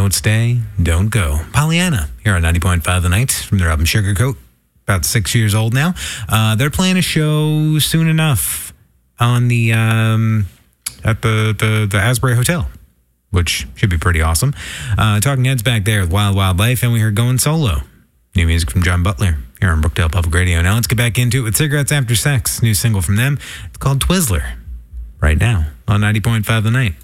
Don't Stay, Don't Go. Pollyanna here on 90.5 The Night from their album Sugarcoat. About 6 years old now. They're playing a show soon enough on the at the Asbury Hotel, which should be pretty awesome. Talking Heads back there with Wild Wild Life, and we heard Going Solo. New music from John Butler here on Brookdale Public Radio. Now let's get back into it with Cigarettes After Sex. New single from them. It's called Twizzler. Right now on 90.5 The Night.